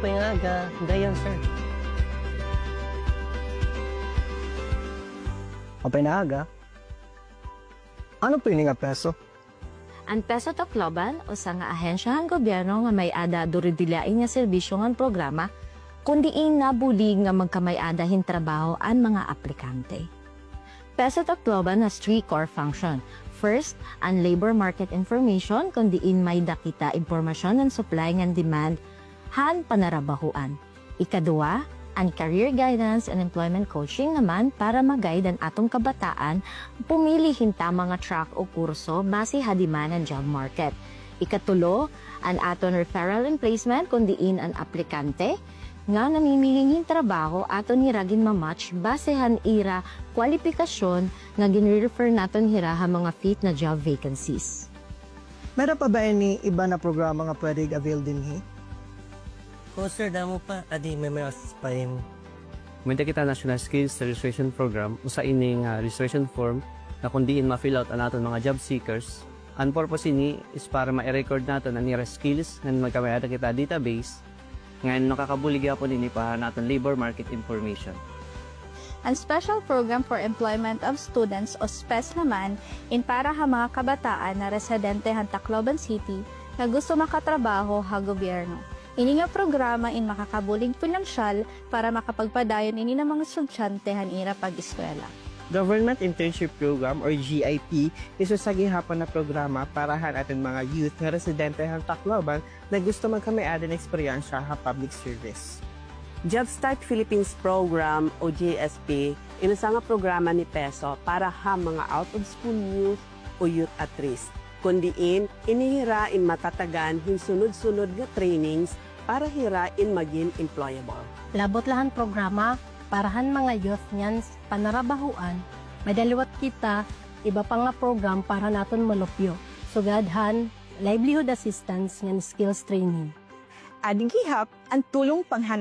pa yung aga. Dayan, sir. Kapay na aga. Ano po yung nga peso? Ang Peso Tacloban o sa nga ahensyahan gobyerno nga may ada duridilain nga serbisyo nga programa, kundi nabulig nga magkamay-ada trabaho ang mga aplikante. Peso Tacloban has three core function. First, ang labor market information, kundi may dakita impormasyon ng supply ng demand han panarabahuan. Ikadua, ang career guidance and employment coaching naman para mag-guide ang atong kabataan pumili hinta mga track o kurso base hadiman ng job market. Ikatulo, ang aton referral and placement kundiin ang aplikante nga namimilingin trabaho aton hiragin mamatch basehan ira kwalifikasyon nga ginre-refer naton hira ha mga fit na job vacancies. Meron pa ba ni iba na programa nga pwede avail din O, sir, damo pa. Adi, may pa yung... May kita National Skills Registration Program usa ining registration form na kundiin ma-fill out ang aton mga job seekers. Ang purpose ini is para ma-record naton ang nira skills nga magkamayada kita database ngayon nakakabulig po nini para naton labor market information. Ang Special Program for Employment of Students o SPES naman in para ha mga kabataan na residente han Tacloban City na gusto makatrabaho ha gobyerno. Ini nga programa in makakabulig pinansyal para makapagpadayon ini ng mga estudyante han ira pag-eskwela. Government Internship Program or GIP is sa gihapon na programa para han ating mga youth na residente han Tacloban na gusto magkamay-ada ng eksperyensya sa public service. Jumpstart Philippines Program o JSP, inasa nga programa ni PESO para ha mga out-of-school youth o youth at risk. Kundiin, inihirain matatagan hin sunod-sunod nga trainings para hirain maging employable. Labot lahan programa parahan mga youth niyan panarabahuan, madaliwat kita iba pa nga program para naton malupyo. Sugadhan, livelihood assistance ng skills training. Ading hihap ang tulong panghan